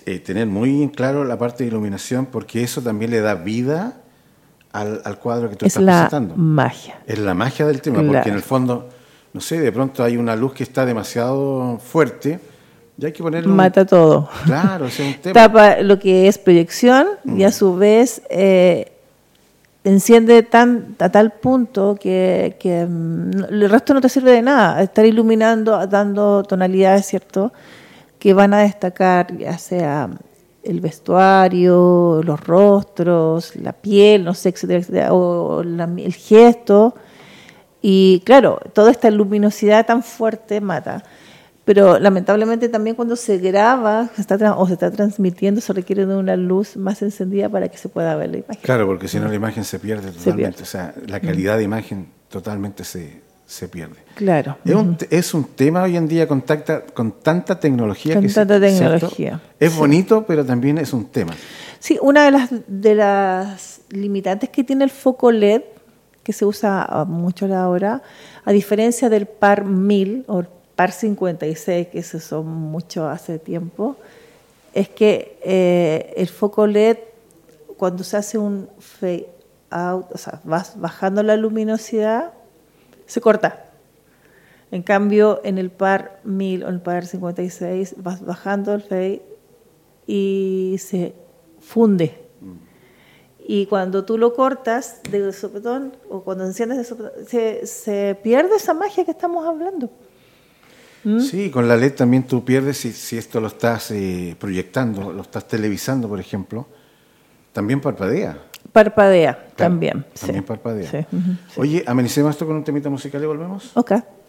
tener muy en claro la parte de iluminación, porque eso también le da vida al cuadro que tú estás presentando. Es la magia. Es la magia del tema, Claro. porque en el fondo, no sé, de pronto hay una luz que está demasiado fuerte y hay que ponerle Mata todo. Claro, ese es un tema. Tapa lo que es proyección y a su vez enciende a tal punto que el resto no te sirve de nada. Estar iluminando, dando tonalidades, ¿cierto?, que van a destacar ya sea el vestuario, los rostros, la piel, no sé, etcétera, etcétera, o el gesto. Y claro, toda esta luminosidad tan fuerte mata. Pero lamentablemente también cuando se graba se está transmitiendo, se requiere de una luz más encendida para que se pueda ver la imagen. Claro, porque si no la imagen se pierde totalmente. Se pierde. O sea, la calidad de imagen totalmente se pierde. Claro. Es un tema hoy en día con tanta tecnología. Con tanta tecnología. Es bonito, pero también es un tema. Sí, una de las limitantes que tiene el foco LED, que se usa mucho ahora, a diferencia del par 1000 o par 56, que se usó mucho hace tiempo, es que el foco LED, cuando se hace un fade out, o sea, vas bajando la luminosidad, se corta. En cambio, en el par 1000 o el par 56 vas bajando el fade y se funde. Y cuando tú lo cortas de sopetón o cuando enciendes de sopetón, se pierde esa magia que estamos hablando. Sí, con la LED también tú pierdes si esto lo estás proyectando, lo estás televisando, por ejemplo, también parpadea. Parpadea, Claro, también. También sí. parpadea. Sí. Oye, amenicemos esto con un temita musical y volvemos. Ok.